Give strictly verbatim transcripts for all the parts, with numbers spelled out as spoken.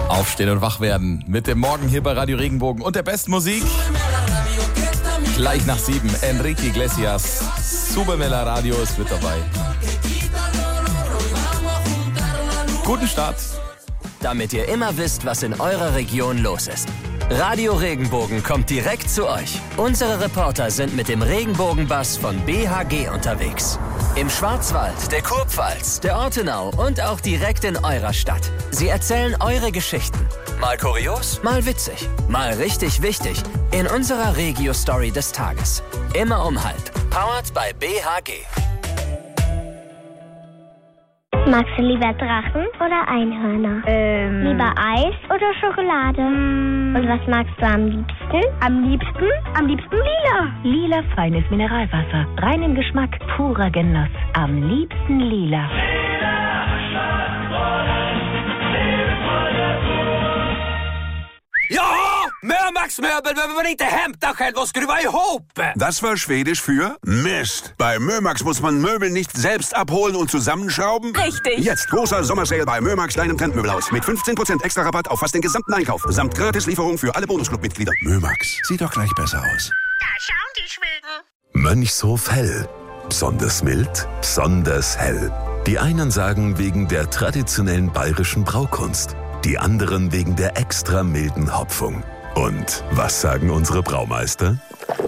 Aufstehen und wach werden mit dem Morgen hier bei Radio Regenbogen und der besten Musik. Gleich nach sieben, Enrique Iglesias, Súbeme la Radio ist mit dabei. Guten Start. Damit ihr immer wisst, was in eurer Region los ist. Radio Regenbogen kommt direkt zu euch. Unsere Reporter sind mit dem Regenbogenbus von B H G unterwegs. Im Schwarzwald, der Kurpfalz, der Ortenau und auch direkt in eurer Stadt. Sie erzählen eure Geschichten. Mal kurios, mal witzig, mal richtig wichtig. In unserer Regio-Story des Tages. Immer um halb. Powered by B H G. Magst du lieber Drachen oder Einhörner? Ähm. Lieber Eis oder Schokolade? Mm. Und was magst du am liebsten? Am liebsten? Am liebsten lila. Lila feines Mineralwasser. Rein im Geschmack, purer Genuss. Am liebsten lila. Ja, Mömax-Möbel behöver man inte hämta själv och skruva ihop. Das war Schwedisch für Mist. Bei Mömax muss man Möbel nicht selbst abholen und zusammenschrauben. Richtig. Jetzt großer Sommersale bei Mömax, deinem Trendmöbelhaus. Mit fünfzehn Prozent extra Rabatt auf fast den gesamten Einkauf. Samt Gratislieferung für alle Bonusclub-Mitglieder. Mömax, sieht doch gleich besser aus. Da schauen die Schweden. Mönchshof Hell. Besonders mild, besonders hell. Die einen sagen wegen der traditionellen bayerischen Braukunst. Die anderen wegen der extra milden Hopfung. Und was sagen unsere Braumeister?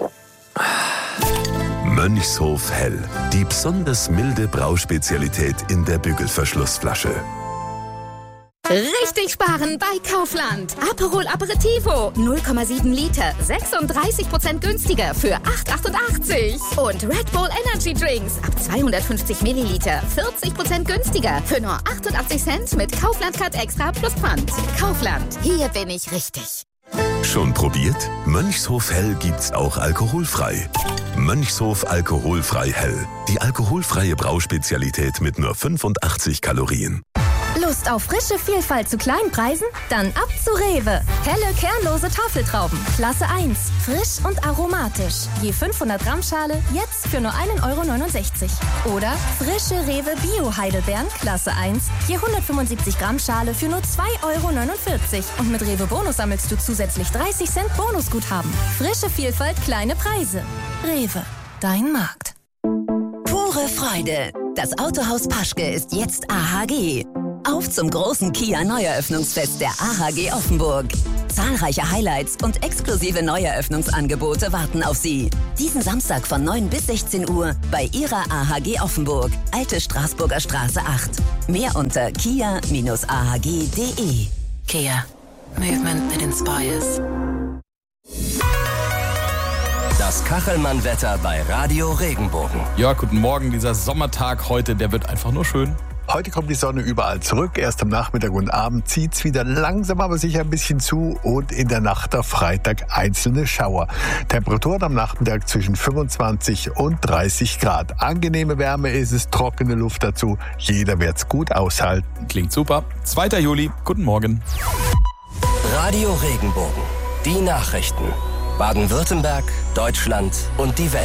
Mönchshof Hell. Die besonders milde Brauspezialität in der Bügelverschlussflasche. Richtig sparen bei Kaufland. Aperol Aperitivo, null Komma sieben Liter, sechsunddreißig Prozent günstiger für acht achtundachtzig. Und Red Bull Energy Drinks ab zweihundertfünfzig Milliliter, vierzig Prozent günstiger für nur achtundachtzig Cent mit Kaufland Card Extra plus Pfand. Kaufland, hier bin ich richtig. Schon probiert? Mönchshof Hell gibt's auch alkoholfrei. Mönchshof Alkoholfrei Hell. Die alkoholfreie Brauspezialität mit nur fünfundachtzig Kalorien. Lust auf frische Vielfalt zu kleinen Preisen? Dann ab zu Rewe. Helle, kernlose Tafeltrauben. Klasse eins. Frisch und aromatisch. Je fünfhundert Gramm Schale, jetzt für nur ein Euro neunundsechzig. Oder frische Rewe Bio-Heidelbeeren. Klasse eins. Je hundertfünfundsiebzig Gramm Schale für nur zwei Euro neunundvierzig. Und mit Rewe Bonus sammelst du zusätzlich dreißig Cent Bonusguthaben. Frische Vielfalt, kleine Preise. Rewe. Dein Markt. Pure Freude. Das Autohaus Paschke ist jetzt A H G. Auf zum großen Kia Neueröffnungsfest der A H G Offenburg. Zahlreiche Highlights und exklusive Neueröffnungsangebote warten auf Sie. Diesen Samstag von neun bis sechzehn Uhr bei Ihrer A H G Offenburg, Alte Straßburger Straße acht. Mehr unter kia Bindestrich a h g punkt de. Kia. Movement that inspires. Das Kachelmann-Wetter bei Radio Regenbogen. Ja, guten Morgen. Dieser Sommertag heute, der wird einfach nur schön. Heute kommt die Sonne überall zurück. Erst am Nachmittag und Abend zieht es wieder langsam, aber sicher ein bisschen zu. Und in der Nacht auf Freitag einzelne Schauer. Temperaturen am Nachmittag zwischen fünfundzwanzig und dreißig Grad. Angenehme Wärme ist es, trockene Luft dazu. Jeder wird's gut aushalten. Klingt super. zweiter Juli. Guten Morgen. Radio Regenbogen. Die Nachrichten. Baden-Württemberg, Deutschland und die Welt.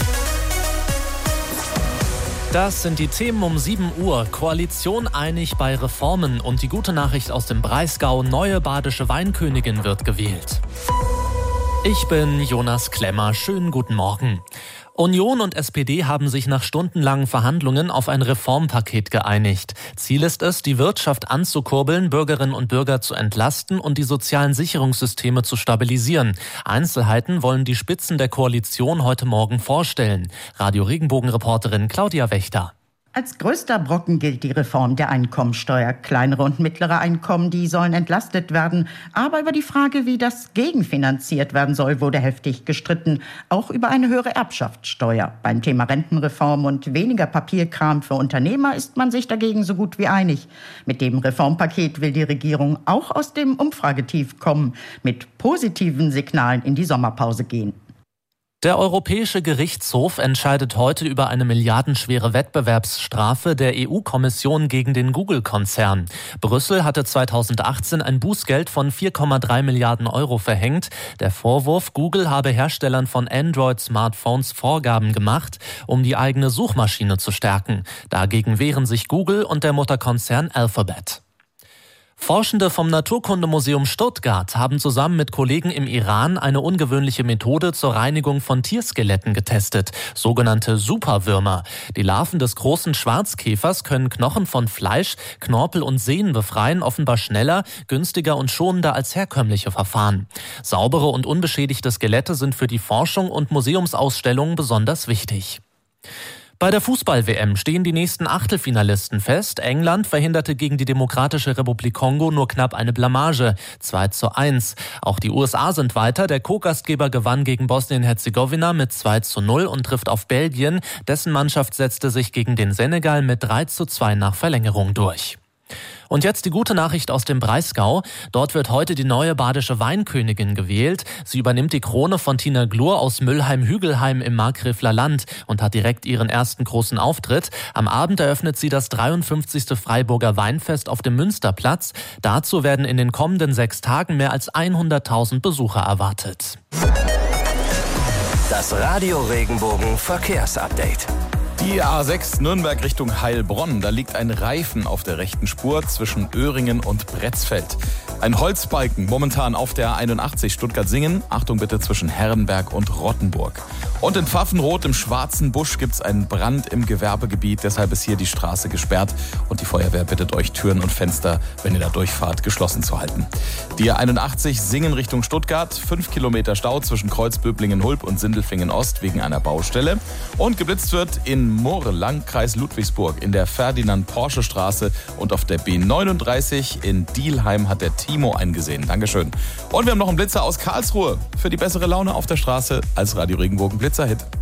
Das sind die Themen um sieben Uhr. Koalition einig bei Reformen und die gute Nachricht aus dem Breisgau. Neue badische Weinkönigin wird gewählt. Ich bin Jonas Klemmer. Schönen guten Morgen. Union und S P D haben sich nach stundenlangen Verhandlungen auf ein Reformpaket geeinigt. Ziel ist es, die Wirtschaft anzukurbeln, Bürgerinnen und Bürger zu entlasten und die sozialen Sicherungssysteme zu stabilisieren. Einzelheiten wollen die Spitzen der Koalition heute Morgen vorstellen. Radio Regenbogen-Reporterin Claudia Wächter. Als größter Brocken gilt die Reform der Einkommensteuer. Kleinere und mittlere Einkommen, die sollen entlastet werden. Aber über die Frage, wie das gegenfinanziert werden soll, wurde heftig gestritten. Auch über eine höhere Erbschaftssteuer. Beim Thema Rentenreform und weniger Papierkram für Unternehmer ist man sich dagegen so gut wie einig. Mit dem Reformpaket will die Regierung auch aus dem Umfragetief kommen, mit positiven Signalen in die Sommerpause gehen. Der Europäische Gerichtshof entscheidet heute über eine milliardenschwere Wettbewerbsstrafe der E U-Kommission gegen den Google-Konzern. Brüssel hatte zweitausendachtzehn ein Bußgeld von vier Komma drei Milliarden Euro verhängt. Der Vorwurf, Google habe Herstellern von Android-Smartphones Vorgaben gemacht, um die eigene Suchmaschine zu stärken. Dagegen wehren sich Google und der Mutterkonzern Alphabet. Forschende vom Naturkundemuseum Stuttgart haben zusammen mit Kollegen im Iran eine ungewöhnliche Methode zur Reinigung von Tierskeletten getestet, sogenannte Superwürmer. Die Larven des großen Schwarzkäfers können Knochen von Fleisch, Knorpel und Sehnen befreien, offenbar schneller, günstiger und schonender als herkömmliche Verfahren. Saubere und unbeschädigte Skelette sind für die Forschung und Museumsausstellungen besonders wichtig. Bei der Fußball-W M stehen die nächsten Achtelfinalisten fest. England verhinderte gegen die Demokratische Republik Kongo nur knapp eine Blamage, zwei zu eins. Auch die U S A sind weiter. Der Co-Gastgeber gewann gegen Bosnien-Herzegowina mit zwei zu null und trifft auf Belgien. Dessen Mannschaft setzte sich gegen den Senegal mit drei zu zwei nach Verlängerung durch. Und jetzt die gute Nachricht aus dem Breisgau. Dort wird heute die neue badische Weinkönigin gewählt. Sie übernimmt die Krone von Tina Glur aus Müllheim-Hügelheim im Markgräfler Land und hat direkt ihren ersten großen Auftritt. Am Abend eröffnet sie das dreiundfünfzigste Freiburger Weinfest auf dem Münsterplatz. Dazu werden in den kommenden sechs Tagen mehr als hunderttausend Besucher erwartet. Das Radio Regenbogen Verkehrsupdate. Die A sechs Nürnberg Richtung Heilbronn. Da liegt ein Reifen auf der rechten Spur zwischen Öhringen und Bretzfeld. Ein Holzbalken momentan auf der A einundachtzig Stuttgart-Singen. Achtung bitte zwischen Herrenberg und Rottenburg. Und in Pfaffenroth im Schwarzen Busch gibt es einen Brand im Gewerbegebiet. Deshalb ist hier die Straße gesperrt. Und die Feuerwehr bittet euch, Türen und Fenster, wenn ihr da durchfahrt, geschlossen zu halten. Die A einundachtzig Singen Richtung Stuttgart. Fünf Kilometer Stau zwischen Kreuzböblingen-Hulb und Sindelfingen-Ost wegen einer Baustelle. Und geblitzt wird in Murr, Landkreis Ludwigsburg, in der Ferdinand-Porsche-Straße und auf der B neununddreißig in Dielheim hat der Timo eingesehen. Dankeschön. Und wir haben noch einen Blitzer aus Karlsruhe für die bessere Laune auf der Straße als Radio Regenbogen Blitzerhit.